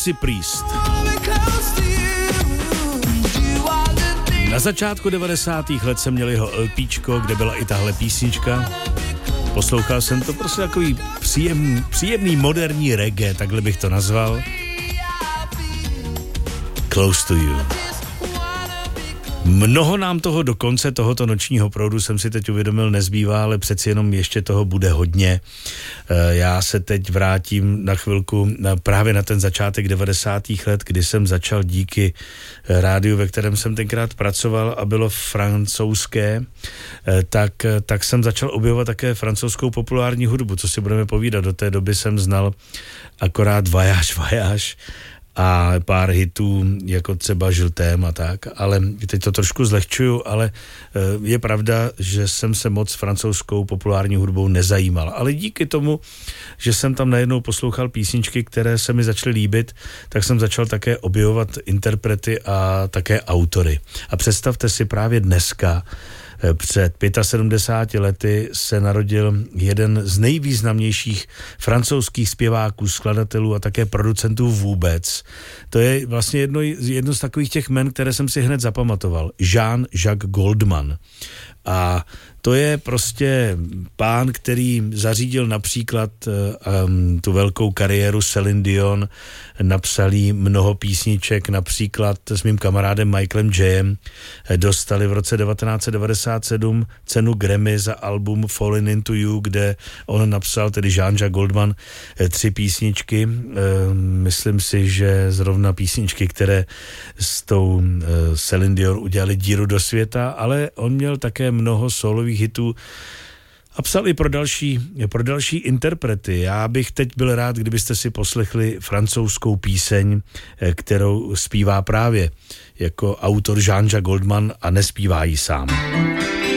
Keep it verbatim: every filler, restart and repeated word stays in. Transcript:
Toxic Priest. Na začátku devadesátých let jsem měl jeho LPčko, kde byla i tahle písnička. Poslouchal jsem to, prostě takový příjemný, příjemný moderní reggae, takhle bych to nazval. Close to You. Mnoho nám toho do konce tohoto nočního proudu, jsem si teď uvědomil, nezbývá, ale přeci jenom ještě toho bude hodně. Já se teď vrátím na chvilku na, právě na ten začátek devadesátých let, kdy jsem začal díky rádiu, ve kterém jsem tenkrát pracoval a bylo francouzské, tak, tak jsem začal objevovat také francouzskou populární hudbu, co si budeme povídat. Do té doby jsem znal akorát Voyage, Voyage a pár hitů, jako třeba Žiltém a tak, ale teď to trošku zlehčuju, ale je pravda, že jsem se moc francouzskou populární hudbou nezajímal. Ale díky tomu, že jsem tam najednou poslouchal písničky, které se mi začaly líbit, tak jsem začal také objevovat interprety a také autory. A představte si, právě dneska, před sedmdesáti pěti lety se narodil jeden z nejvýznamnějších francouzských zpěváků, skladatelů a také producentů vůbec. To je vlastně jedno, jedno z takových těch jmen, které jsem si hned zapamatoval. Jean-Jacques Goldman. A to je prostě pán, který zařídil například um, tu velkou kariéru Céline Dion, napsal jí mnoho písniček, například s mým kamarádem Michaelem Jayem dostali v roce devatenáct set devadesát sedm cenu Grammy za album Falling Into You, kde on napsal, tedy Jean-Jacques Goldman, tři písničky. Myslím si, že zrovna písničky, které s tou Céline Dion udělali díru do světa, ale on měl také mnoho solových hitů a psal i pro další, pro další interprety. Já bych teď byl rád, kdybyste si poslechli francouzskou píseň, kterou zpívá právě jako autor Jean-Jacques Goldman a nespívá ji sám.